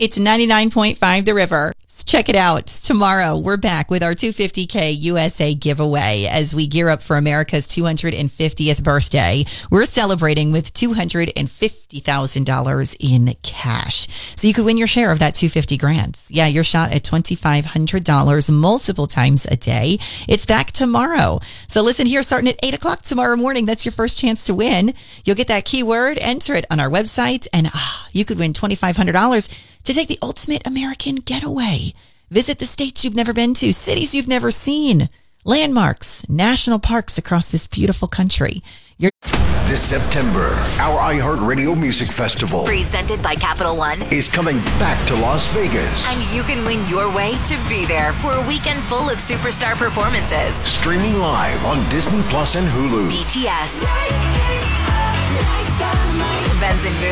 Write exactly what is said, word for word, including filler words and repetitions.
It's ninety-nine point five The River. Check it out. Tomorrow, we're back with our two hundred fifty K U S A giveaway as we gear up for America's two hundred fiftieth birthday. We're celebrating with two hundred fifty thousand dollars in cash. So you could win your share of that two hundred fifty grand. Yeah, your shot at twenty-five hundred dollars multiple times a day. It's back tomorrow. So listen here, starting at eight o'clock tomorrow morning. That's your first chance to win. You'll get that keyword, enter it on our website, and ah, you could win twenty-five hundred dollars to take the ultimate American getaway. Visit the states you've never been to, cities you've never seen, landmarks, national parks across this beautiful country. You're- this September, our iHeartRadio Music Festival, presented by Capital One, is coming back to Las Vegas. And you can win your way to be there for a weekend full of superstar performances. Streaming live on Disney Plus and Hulu. B T S. Benson Boone.